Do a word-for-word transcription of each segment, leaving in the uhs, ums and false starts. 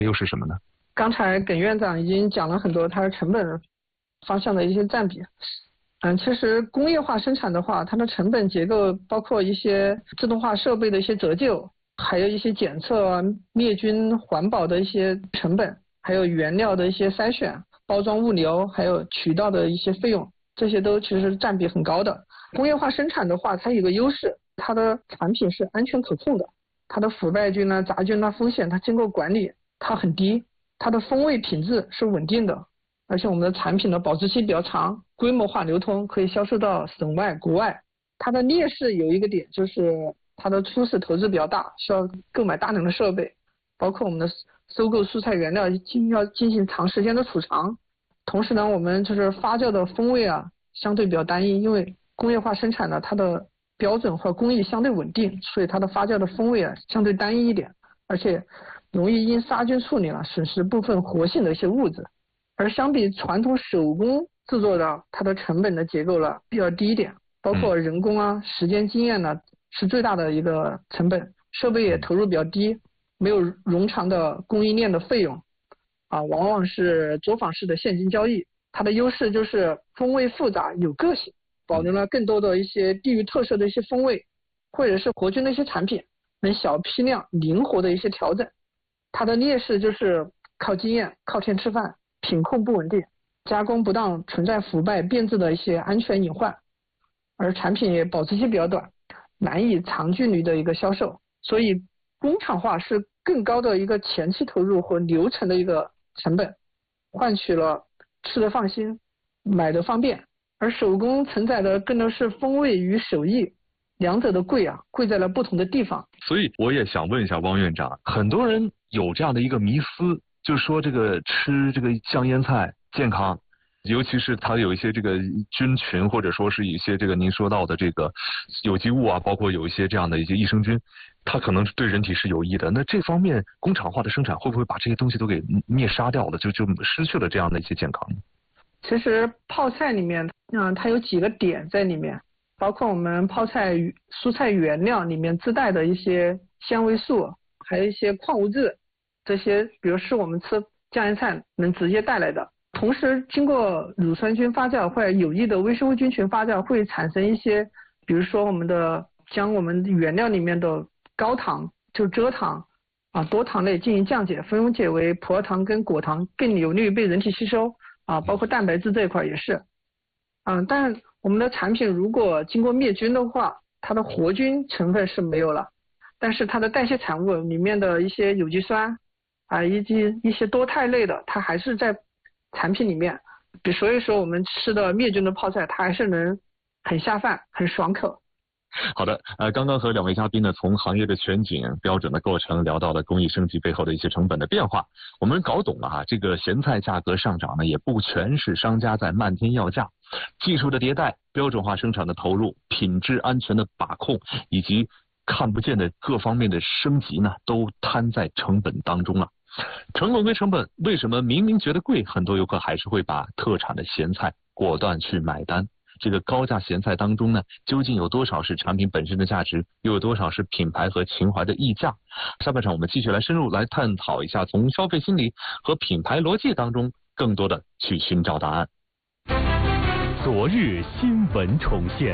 又是什么呢？ 刚才耿院长已经讲了很多它的成本方向的一些占比。嗯，其实工业化生产的话，它的成本结构包括一些自动化设备的一些折旧，还有一些检测、灭菌、环保的一些成本，还有原料的一些筛选、包装物流，还有渠道的一些费用，这些都其实占比很高的。工业化生产的话，它有个优势，它的产品是安全可控的，它的腐败菌啊、杂菌啊风险它经过管理它很低，它的风味品质是稳定的，而且我们的产品的保质期比较长，规模化流通，可以销售到省外、国外。它的劣势有一个点就是它的初始投资比较大，需要购买大量的设备，包括我们的收购蔬菜原料要进行长时间的储藏。同时呢，我们就是发酵的风味啊相对比较单一，因为工业化生产呢，它的标准或工艺相对稳定，所以它的发酵的风味啊相对单一一点，而且容易因杀菌处理了损失部分活性的一些物质。而相比传统手工制作的，它的成本的结构了比较低一点，包括人工啊、时间经验呢是最大的一个成本，设备也投入比较低，没有冗长的供应链的费用啊，往往是作坊式的现金交易。它的优势就是风味复杂有个性，保留了更多的一些地域特色的一些风味，或者是活菌的一些产品，能小批量灵活的一些调整。它的劣势就是靠经验、靠天吃饭，品控不稳定，加工不当，存在腐败变质的一些安全隐患，而产品也保质期比较短，难以长距离的一个销售。所以工厂化是更高的一个前期投入和流程的一个成本，换取了吃得放心、买得方便。而手工承载的更多是风味与手艺，两者的贵啊，贵在了不同的地方。 所以我也想问一下汪院长，很多人有这样的一个迷思，就说这个吃这个香烟菜健康，尤其是它有一些这个菌群，或者说是一些这个您说到的这个有机物啊，包括有一些这样的一些益生菌，它可能对人体是有益的。那这方面工厂化的生产会不会把这些东西都给灭杀掉了，就就失去了这样的一些健康呢？ 其实泡菜里面，嗯，它有几个点在里面，包括我们泡菜蔬菜原料里面自带的一些纤维素，还有一些矿物质，这些比如是我们吃酱油菜能直接带来的。同时经过乳酸菌发酵或者有益的微生物菌群发酵，会产生一些，比如说我们的将我们原料里面的高糖就蔗糖啊多糖类进行降解，分解为葡萄糖跟果糖，更有利于被人体吸收啊，包括蛋白质这一块也是。嗯，但我们的产品如果经过灭菌的话，它的活菌成分是没有了，但是它的代谢产物里面的一些有机酸啊，以及一些多肽类的，它还是在产品里面。比所以说我们吃的灭菌的泡菜，它还是能很下饭、很爽口。 好的，呃，刚刚和两位嘉宾呢，从行业的全景、标准的构成聊到了工艺升级背后的一些成本的变化，我们搞懂了哈，这个咸菜价格上涨呢，也不全是商家在漫天要价，技术的迭代、标准化生产的投入、品质安全的把控，以及看不见的各方面的升级呢，都摊在成本当中了。成本归成本，为什么明明觉得贵，很多游客还是会把特产的咸菜果断去买单？这个高价咸菜当中呢，究竟有多少是产品本身的价值，又有多少是品牌和情怀的溢价？下半场我们继续来深入来探讨一下，从消费心理和品牌逻辑当中，更多的去寻找答案。 昨日新闻重现。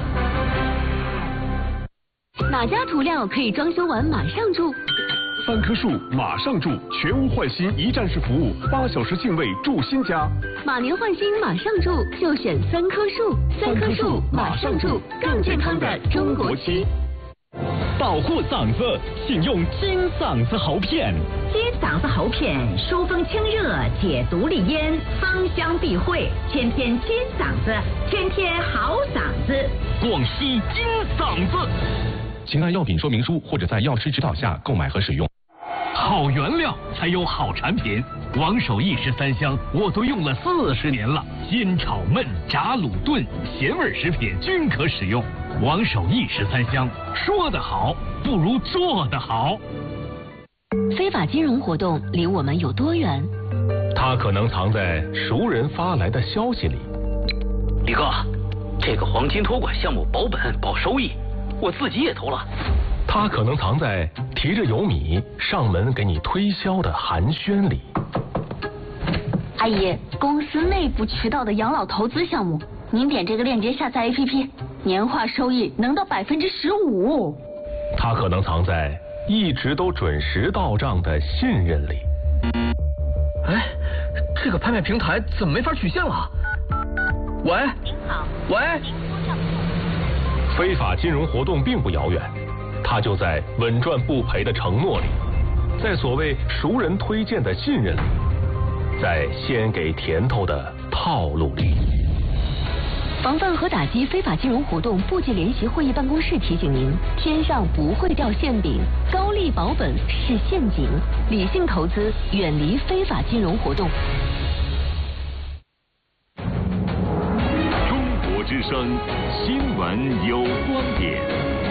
哪家涂料可以装修完马上住？ 三棵树马上住，全屋换新一站式服务，八小时定位住新家。 马年换新马上住，就选三棵树。三棵树马上住，更健康的中国漆。 保护嗓子，请用金嗓子喉片。 金嗓子喉片疏风清热，解毒利咽，芳香避秽，天天金嗓子，天天好嗓子。 广西金嗓子，请按药品说明书或者在药师指导下购买和使用。好原料才有好产品，王守义十三香我都用了四十年了，煎炒焖炸卤炖咸味食品均可使用。王守义十三香，说得好不如做得好。 非法金融活动离我们有多远？ 它可能藏在熟人发来的消息里。 李哥，这个黄金托管项目保本保收益，我自己也投了。 它可能藏在提着油米上门给你推销的寒暄里。 阿姨，公司内部渠道的养老投资项目，您点这个链接下载 A P P， 年化收益能到百分之十五。 它可能藏在一直都准时到账的信任里。 哎，这个拍卖平台怎么没法取现了？喂，您好，喂。 非法金融活动并不遥远，它就在稳赚不赔的承诺里，在所谓熟人推荐的信任里，在先给甜头的套路里。 防范和打击非法金融活动部级联席会议办公室提醒您：天上不会掉馅饼，高利保本是陷阱，理性投资，远离非法金融活动。 中国之声新闻有观点。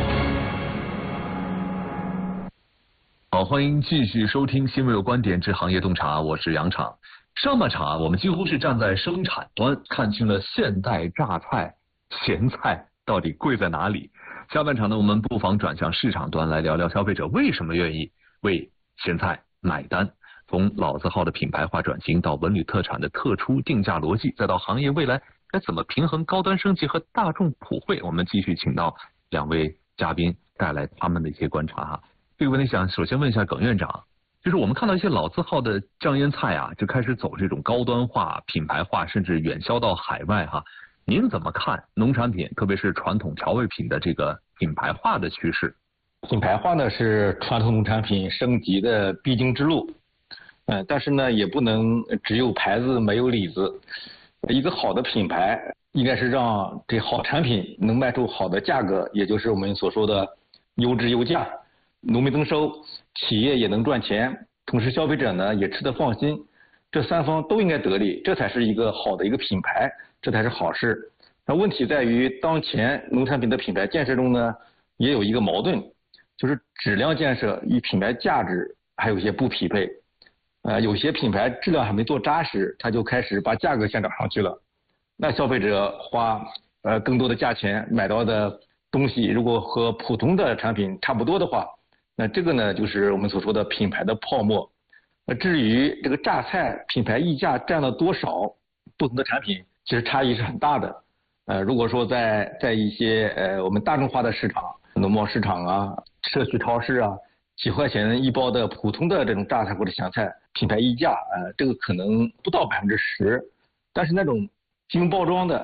好，欢迎继续收听新闻有观点之行业洞察，我是杨昶。上半场啊，我们几乎是站在生产端，看清了现代榨菜、咸菜到底贵在哪里。下半场呢，我们不妨转向市场端来聊聊消费者为什么愿意为咸菜买单。从老字号的品牌化转型到文旅特产的特殊定价逻辑，再到行业未来该怎么平衡高端升级和大众普惠，我们继续请到两位嘉宾带来他们的一些观察哈。这个问题想首先问一下耿院长。就是我们看到一些老字号的酱腌菜啊，就开始走这种高端化、品牌化，甚至远销到海外哈。您怎么看农产品，特别是传统调味品的这个品牌化的趋势？ 品牌化呢是传统农产品升级的必经之路，呃，但是呢也不能只有牌子没有里子。一个好的品牌应该是让这好产品能卖出好的价格，也就是我们所说的优质优价。农民增收，企业也能赚钱，同时消费者呢也吃得放心，这三方都应该得利，这才是一个好的一个品牌，这才是好事。那问题在于当前农产品的品牌建设中呢，也有一个矛盾，就是质量建设与品牌价值还有一些不匹配。呃，有些品牌质量还没做扎实，它就开始把价格先涨上去了，那消费者花呃更多的价钱买到的东西，如果和普通的产品差不多的话，那这个呢，就是我们所说的品牌的泡沫。那至于这个榨菜品牌溢价占了多少，不同的产品其实差异是很大的。呃，如果说在在一些呃我们大众化的市场，农贸市场啊、社区超市啊，几块钱一包的普通的这种榨菜或者咸菜，品牌溢价，呃，这个可能不到百分之十。但是那种精包装的